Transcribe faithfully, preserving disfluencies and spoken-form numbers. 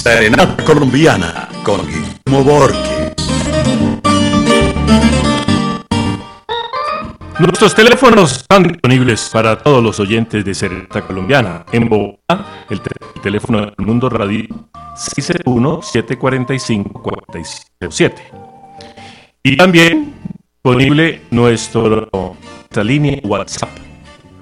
Serenata Colombiana con Guillermo Borges. Nuestros teléfonos están disponibles para todos los oyentes de Serenata Colombiana. En Bogotá, el, te- el teléfono del Mundo Radio seis cero uno, siete cuatro cinco, cuatro seis cero siete. Y también disponible nuestro, nuestra línea WhatsApp